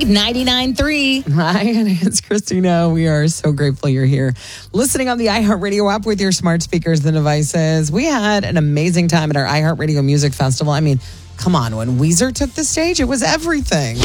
Big 99.3. Hi, it's Christina. We are so grateful you're here. Listening on the iHeartRadio app with your smart speakers and devices. We had an amazing time at our iHeartRadio Music Festival. I mean, come on, when Weezer took the stage, it was everything.